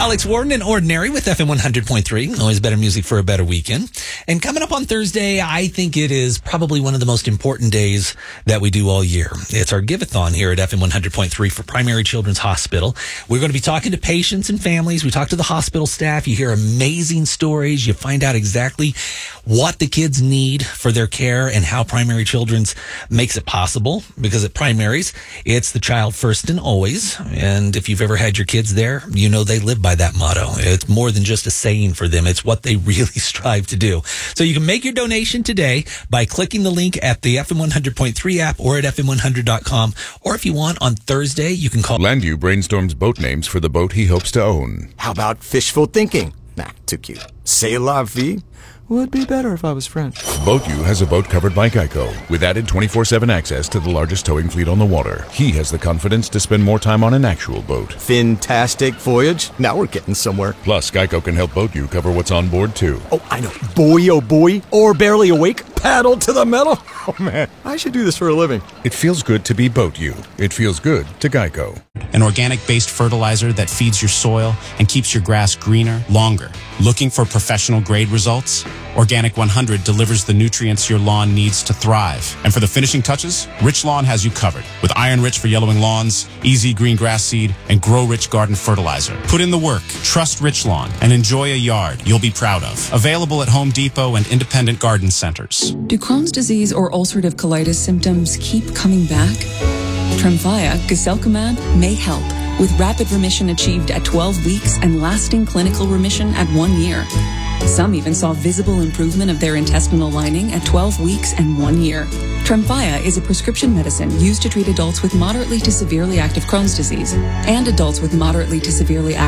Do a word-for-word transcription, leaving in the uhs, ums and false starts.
Alex Warden and Ordinary with F M one hundred point three. Always better music for a better weekend. And coming up on Thursday, I think it is probably one of the most important days that we do all year. It's our Give-a-thon here at F M one hundred point three for Primary Children's Hospital. We're going to be talking to patients and families. We talk to the hospital staff. You hear amazing stories. You find out exactly what the kids need for their care and how Primary Children's makes it possible. Because at Primaries, it's the child first and always. And if you've ever had your kids there, you know they live by that motto. It's more than just a saying for them. It's what they really strive to do. So you can make your donation today by clicking the link at the F M one hundred point three app or at F M one hundred dot com. Or if you want, on Thursday, you can call... Landu brainstorms boat names for the boat he hopes to own. How about fishful thinking? Nah, too cute. C'est la vie? Would be better if I was French. BoatU has a boat covered by Geico with added twenty-four seven access to the largest towing fleet on the water. He has the confidence to spend more time on an actual boat. Fantastic voyage. Now we're getting somewhere. Plus, Geico can help BoatU cover what's on board, too. Oh, I know. Boy, oh boy. Or barely awake. Paddle to the metal. Oh, man. I should do this for a living. It feels good to be BoatU. It feels good to Geico. An organic-based fertilizer that feeds your soil and keeps your grass greener longer. Looking for professional-grade results? Organic one hundred delivers the nutrients your lawn needs to thrive. And for the finishing touches, Rich Lawn has you covered with Iron Rich for yellowing lawns, Easy Green Grass Seed, and Grow Rich Garden Fertilizer. Put in the work, trust Rich Lawn, and enjoy a yard you'll be proud of. Available at Home Depot and independent garden centers. Do Crohn's disease or ulcerative colitis symptoms keep coming back? Tremfya, guselkumab, may help, with rapid remission achieved at twelve weeks and lasting clinical remission at one year. Some even saw visible improvement of their intestinal lining at twelve weeks and one year. Tremfya is a prescription medicine used to treat adults with moderately to severely active Crohn's disease and adults with moderately to severely active